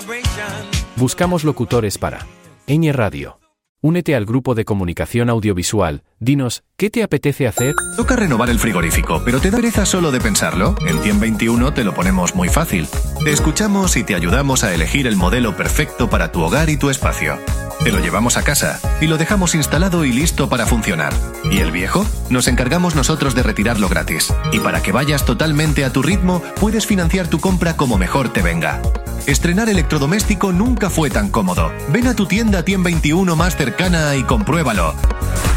Buscamos locutores para Ñ Radio. Únete al grupo de comunicación audiovisual. Dinos, ¿qué te apetece hacer? Toca renovar el frigorífico, pero ¿te da pereza solo de pensarlo? En 10021 te lo ponemos muy fácil. Te escuchamos y te ayudamos a elegir el modelo perfecto para tu hogar y tu espacio. Te lo llevamos a casa y lo dejamos instalado y listo para funcionar. ¿Y el viejo? Nos encargamos nosotros de retirarlo gratis. Y para que vayas totalmente a tu ritmo, puedes financiar tu compra como mejor te venga. Estrenar electrodoméstico nunca fue tan cómodo. Ven a tu tienda 10021 más cercana y compruébalo.